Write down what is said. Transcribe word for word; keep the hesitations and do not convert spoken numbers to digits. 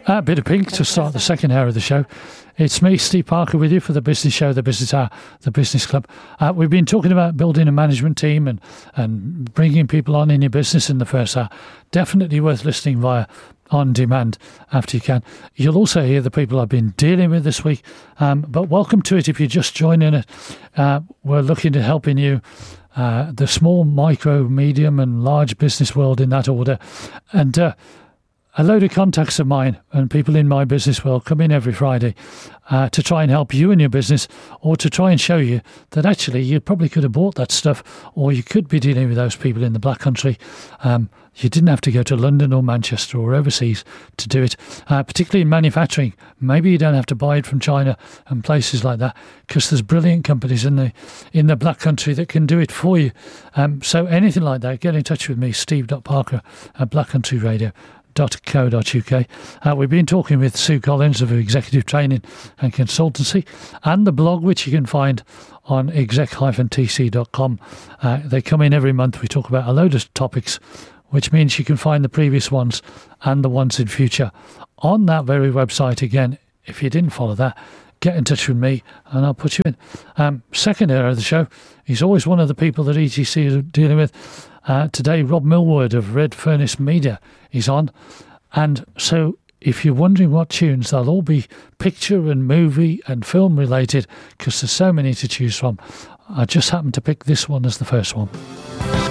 A bit of Pink to start the second hour of the show. It's me, Steve Parker, with you for the Business Show, the Business Hour, the Business Club. Uh, we've been talking about building a management team and, and bringing people on in your business in the first hour. Definitely worth listening via on demand after you can. You'll also hear the people I've been dealing with this week. Um, but welcome to it if you're just joining it. Uh, we're looking at helping you, uh, the small, micro, medium and large business world in that order. And uh, a load of contacts of mine and people in my business world come in every Friday uh, to try and help you in your business, or to try and show you that actually you probably could have bought that stuff, or you could be dealing with those people in the Black Country. Um, you didn't have to go to London or Manchester or overseas to do it, uh, particularly in manufacturing. Maybe you don't have to buy it from China and places like that, because there's brilliant companies in the in the Black Country that can do it for you. Um, so anything like that, get in touch with me, steve dot parker at black country radio dot co dot uk. Uh, we've been talking with Sue Collins of Executive Training and Consultancy, and the blog, which you can find on exec dash t c dot com. Uh, they come in every month. We talk about a load of topics, which means you can find the previous ones and the ones in future on that very website. Again, if you didn't follow that, get in touch with me and I'll put you in. Um, second hour of the show, he's always one of the people that E T C is dealing with. Uh, today, Rob Millward of Red Furnace Media is on. And so if you're wondering what tunes, they'll all be picture and movie and film related, because there's so many to choose from. I just happened to pick this one as the first one.